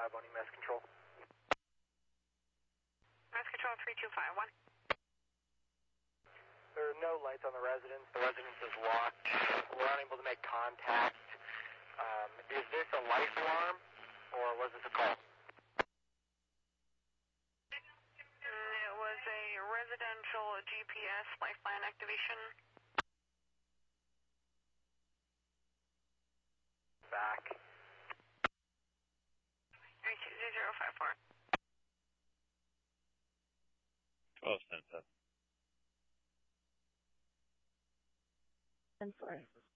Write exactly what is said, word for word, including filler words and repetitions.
five on E M S control. E M S control three two five one. There are no lights on the residence. The residence is locked. We're unable to make contact. Um, is this a life alarm, or was this a call? It was a residential G P S lifeline activation. Back. three two zero five four. twelve ten seven. ten four.